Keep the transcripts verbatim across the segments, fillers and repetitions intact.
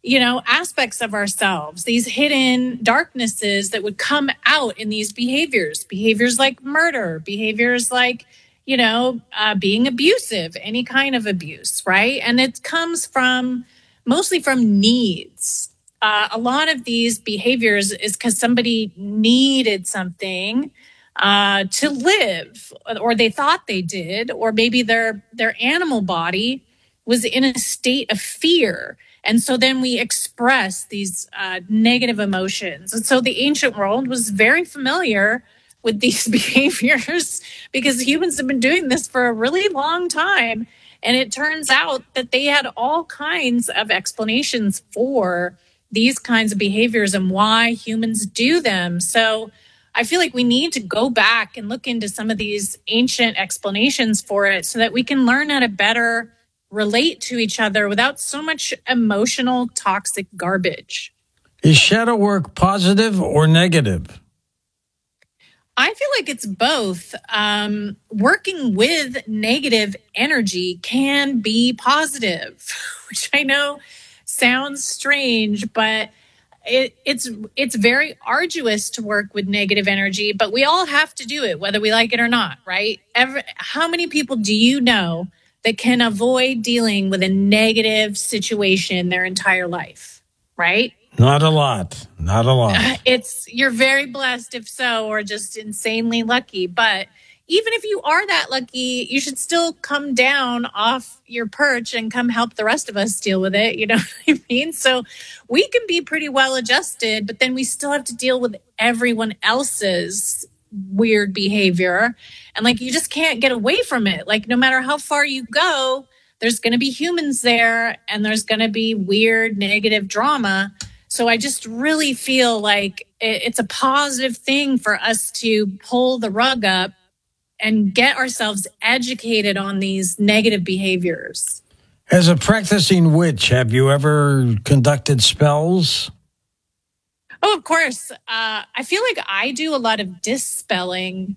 you know, aspects of ourselves, these hidden darknesses that would come out in these behaviors, behaviors like murder, behaviors like, you know, uh, being abusive, any kind of abuse, right? And it comes from mostly from needs. Uh, a lot of these behaviors is because somebody needed something uh, to live, or they thought they did, or maybe their their animal body was in a state of fear. And so then we express these uh, negative emotions. And so the ancient world was very familiar with these behaviors because humans have been doing this for a really long time. And it turns out that they had all kinds of explanations for these kinds of behaviors and why humans do them. So I feel like we need to go back and look into some of these ancient explanations for it so that we can learn how to better relate to each other without so much emotional, toxic garbage. Is shadow work positive or negative? I feel like it's both. Um, working with negative energy can be positive, which I know sounds strange, but it, it's it's very arduous to work with negative energy. But we all have to do it, whether we like it or not, right? Every, how many people do you know that can avoid dealing with a negative situation their entire life, right? Not a lot. Not a lot. It's you're very blessed if so, or just insanely lucky. But even if you are that lucky, you should still come down off your perch and come help the rest of us deal with it. You know what I mean? So we can be pretty well adjusted, but then we still have to deal with everyone else's weird behavior. And like, you just can't get away from it. Like, no matter how far you go, there's going to be humans there and there's going to be weird, negative drama. So I just really feel like it's a positive thing for us to pull the rug up and get ourselves educated on these negative behaviors. As a practicing witch, have you ever conducted spells? Oh, of course. Uh, I feel like I do a lot of dispelling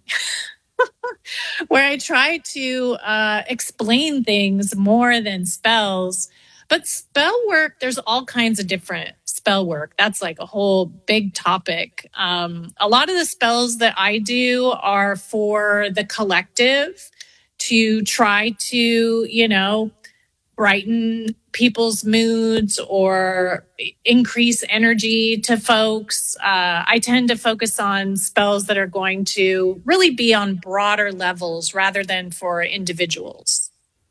where I try to uh, explain things more than spells. But spell work, there's all kinds of different spell work. That's like a whole big topic. Um, a lot of the spells that I do are for the collective to try to, you know, brighten people's moods or increase energy to folks. Uh, I tend to focus on spells that are going to really be on broader levels rather than for individuals.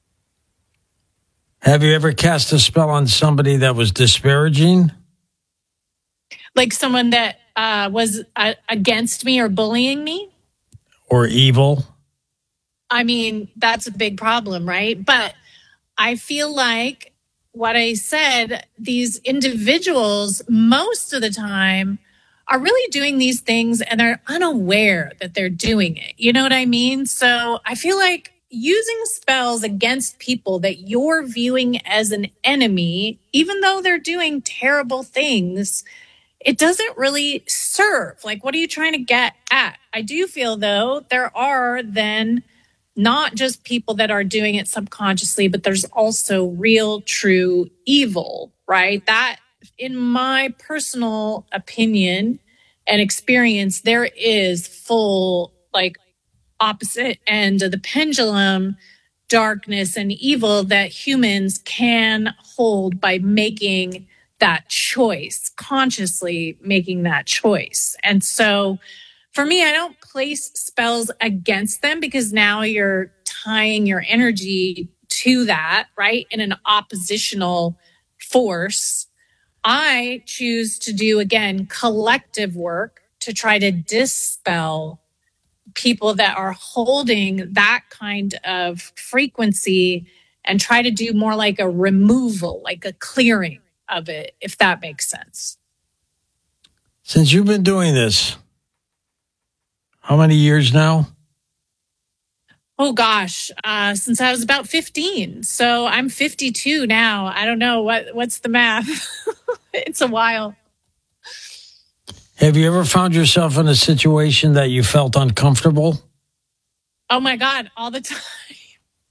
Have you ever cast a spell on somebody that was disparaging? Like someone that uh, was uh, against me or bullying me? Or evil? I mean, that's a big problem, right? But I feel like what I said, these individuals, most of the time, are really doing these things and they're unaware that they're doing it. You know what I mean? So I feel like using spells against people that you're viewing as an enemy, even though they're doing terrible things, it doesn't really serve. Like, what are you trying to get at? I do feel, though, there are then not just people that are doing it subconsciously, but there's also real, true evil, right? That, in my personal opinion and experience, there is full, like, opposite end of the pendulum, darkness and evil that humans can hold by making that choice, consciously making that choice. And so for me, I don't place spells against them because now you're tying your energy to that, right? In an oppositional force. I choose to do, again, collective work to try to dispel people that are holding that kind of frequency and try to do more like a removal, like a clearing of it, if that makes sense. Since you've been doing this, how many years now? Oh, gosh, uh, since I was about fifteen. So I'm fifty-two now. I don't know. what what's the math? It's a while. Have you ever found yourself in a situation that you felt uncomfortable? Oh, my God, all the time.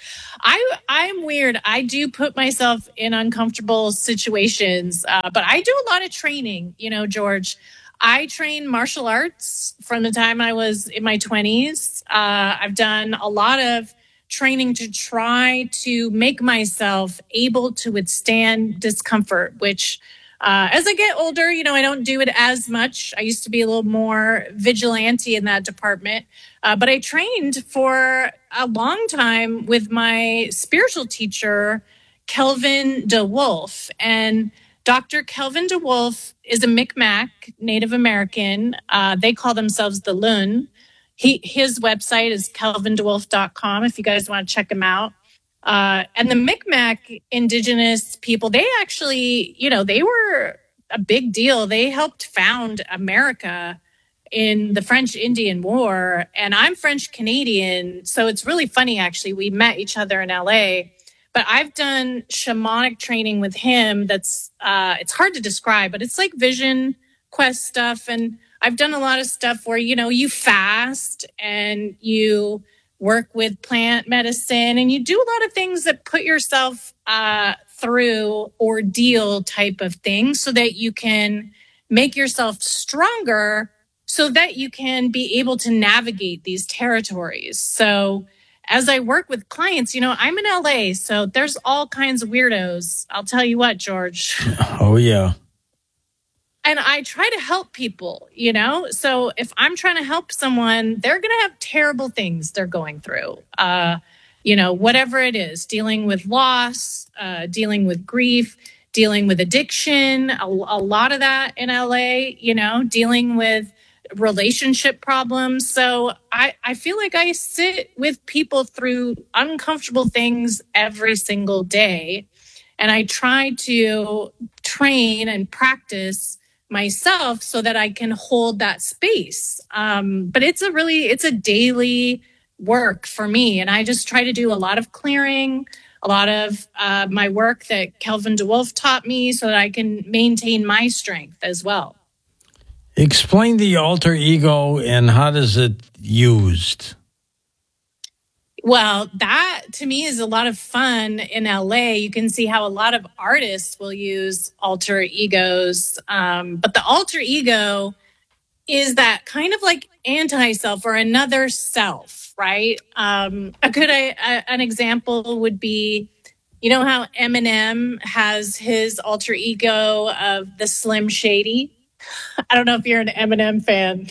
I, I'm weird. I do put myself in uncomfortable situations, uh, but I do a lot of training, you know, George. I train martial arts from the time I was in my twenties. Uh, I've done a lot of training to try to make myself able to withstand discomfort, which uh, as I get older, you know, I don't do it as much. I used to be a little more vigilante in that department. Uh, but I trained for a long time with my spiritual teacher, Kelvin DeWolf. And Doctor Kelvin DeWolf is a Mi'kmaq Native American. Uh, they call themselves the Loon. He, his website is kelvin dewolf dot com if you guys want to check him out. Uh, and the Mi'kmaq indigenous people, they actually, you know, they were a big deal. They helped found America in the French Indian War, and I'm French Canadian. So it's really funny, actually. We met each other in L A, but I've done shamanic training with him. That's, uh, it's hard to describe, but it's like vision quest stuff. And I've done a lot of stuff where, you know, you fast and you work with plant medicine and you do a lot of things that put yourself uh, through ordeal type of things so that you can make yourself stronger so that you can be able to navigate these territories. So as I work with clients, you know, I'm in L A, so there's all kinds of weirdos. I'll tell you what, George. Oh, yeah. And I try to help people, you know? So if I'm trying to help someone, they're going to have terrible things they're going through. Uh, you know, whatever it is, dealing with loss, uh, dealing with grief, dealing with addiction, a, a lot of that in L A, you know, dealing with relationship problems. So I, I feel like I sit with people through uncomfortable things every single day. And I try to train and practice myself so that I can hold that space. Um, but it's a really, it's a daily work for me. And I just try to do a lot of clearing, a lot of uh, my work that Kelvin DeWolf taught me so that I can maintain my strength as well. Explain the alter ego and how does it used? Well, that to me is a lot of fun in L A. You can see how a lot of artists will use alter egos. Um, but the alter ego is that kind of like anti-self or another self, right? Um, a good a, an example would be, you know how Eminem has his alter ego of the Slim Shady? I don't know if you're an Eminem fan.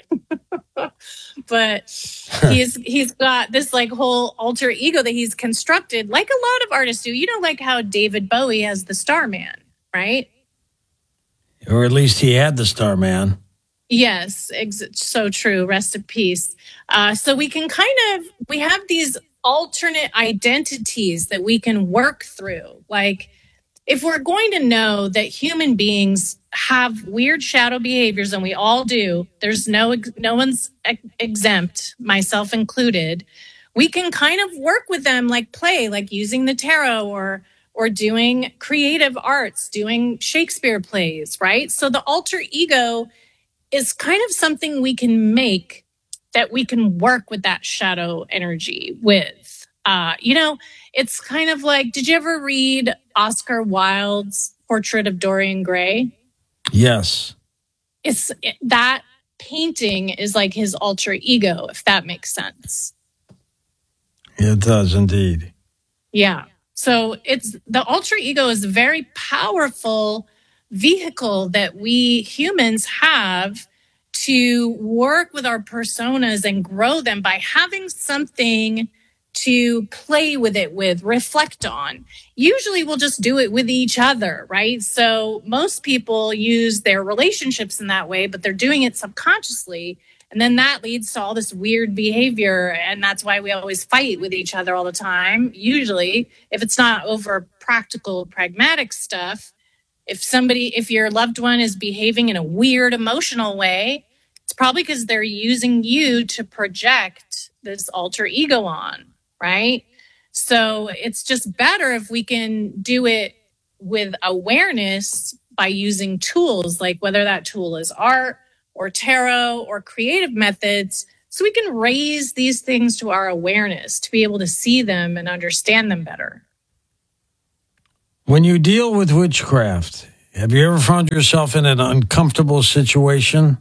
But he's he's got this like whole alter ego that he's constructed, like a lot of artists do. You know, like how David Bowie has the Starman, right? Or at least he had the Starman. Yes, ex- so true. Rest in peace. Uh, so we can kind of, we have these alternate identities that we can work through. Like if we're going to know that human beings have weird shadow behaviors, and we all do, there's no no one's exempt, myself included, we can kind of work with them like play, like using the tarot or or doing creative arts, doing Shakespeare plays, right? So the alter ego is kind of something we can make that we can work with that shadow energy with. Uh, you know, it's kind of like, did you ever read Oscar Wilde's Portrait of Dorian Gray? Yes. It's it, that painting is like his alter ego, if that makes sense. It does indeed. Yeah. So it's the alter ego is a very powerful vehicle that we humans have to work with our personas and grow them by having something to play with it with, reflect on. Usually we'll just do it with each other, right? So most people use their relationships in that way, but they're doing it subconsciously. And then that leads to all this weird behavior. And that's why we always fight with each other all the time. Usually, if it's not over practical, pragmatic stuff, if somebody, if your loved one is behaving in a weird emotional way, it's probably because they're using you to project this alter ego on. Right? So it's just better if we can do it with awareness by using tools, like whether that tool is art or tarot or creative methods, so we can raise these things to our awareness to be able to see them and understand them better. When you deal with witchcraft, have you ever found yourself in an uncomfortable situation?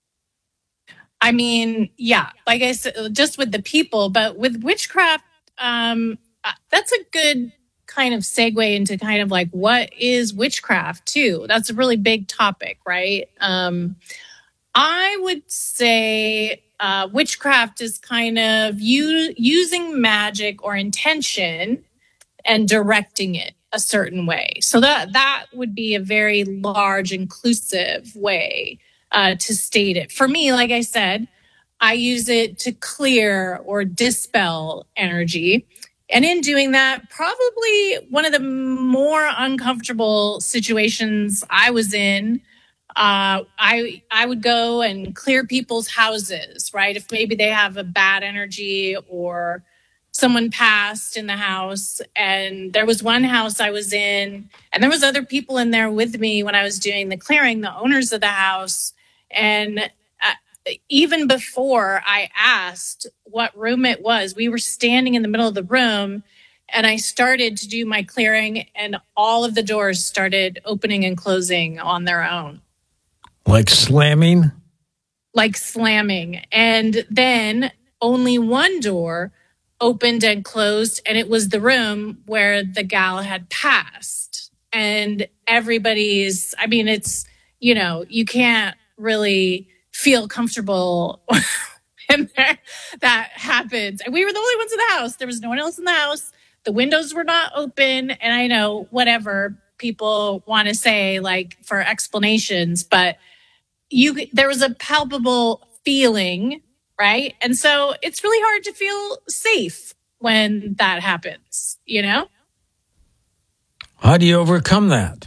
I mean, yeah, like I said, just with the people, but with witchcraft, um, that's a good kind of segue into kind of like, what is witchcraft too? That's a really big topic, right? Um, I would say uh, witchcraft is kind of you using magic or intention and directing it a certain way. So that that would be a very large, inclusive way uh, to state it. For me, like I said, I use it to clear or dispel energy. And in doing that, probably one of the more uncomfortable situations I was in, Uh, I I would go and clear people's houses, right? If maybe they have a bad energy or someone passed in the house. And there was one house I was in, and there was other people in there with me when I was doing the clearing, the owners of the house. And uh, even before I asked what room it was, we were standing in the middle of the room, and I started to do my clearing, and all of the doors started opening and closing on their own. Like slamming? Like slamming. And then only one door opened and closed, and it was the room where the gal had passed. And everybody's, I mean, it's, you know, you can't really feel comfortable when that happens. And we were the only ones in the house. There was no one else in the house. The windows were not open. And I know whatever people want to say, like for explanations, but You, there was a palpable feeling, right? And so it's really hard to feel safe when that happens, you know? How do you overcome that?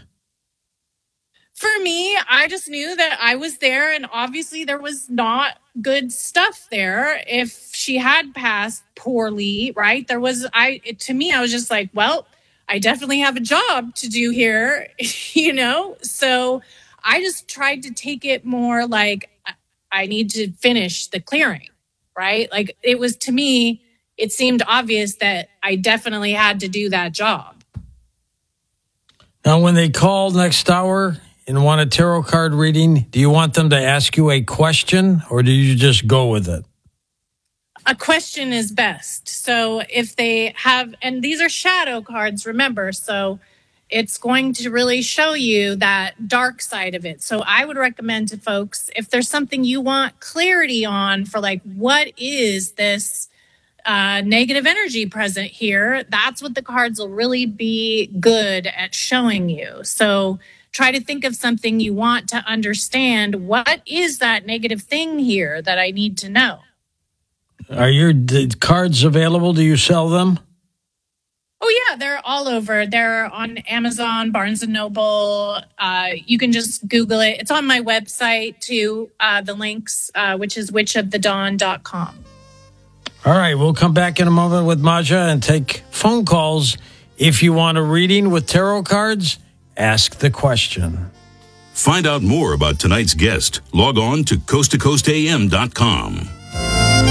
For me, I just knew that I was there, and obviously there was not good stuff there. If she had passed poorly, right? There was, I, to me, I was just like, well, I definitely have a job to do here, you know? So I just tried to take it more like I need to finish the clearing, right? Like it was, to me, it seemed obvious that I definitely had to do that job. Now, when they call next hour and want a tarot card reading, do you want them to ask you a question, or do you just go with it? A question is best. So if they have, and these are shadow cards, remember, so it's going to really show you that dark side of it. So I would recommend to folks, if there's something you want clarity on for like, what is this uh, negative energy present here? That's what the cards will really be good at showing you. So try to think of something you want to understand. What is that negative thing here that I need to know? Are your the cards available? Do you sell them? Oh, yeah, they're all over. They're on Amazon, Barnes and Noble. Uh, you can just Google it. It's on my website, too, uh, the links, uh, which is witch of the dawn dot com. All right, we'll come back in a moment with Maja and take phone calls. If you want a reading with tarot cards, ask the question. Find out more about tonight's guest. Log on to coast to coast a m dot com.